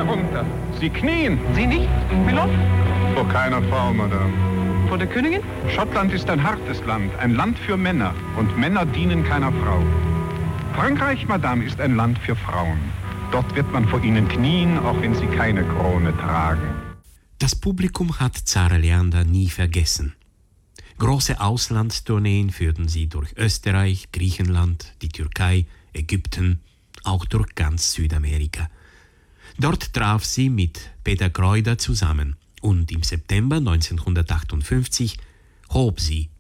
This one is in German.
herunter. Sie knien. Sie nicht, Milord? Vor keiner Frau, Madame. Vor der Königin? Schottland ist ein hartes Land, ein Land für Männer. Und Männer dienen keiner Frau. Frankreich, Madame, ist ein Land für Frauen. Dort wird man vor ihnen knien, auch wenn sie keine Krone tragen. Das Publikum hat Zara Leander nie vergessen. Große Auslandstourneen führten sie durch Österreich, Griechenland, die Türkei, Ägypten, auch durch ganz Südamerika. Dort traf sie mit Peter Kräuter zusammen und im September 1958 hob sie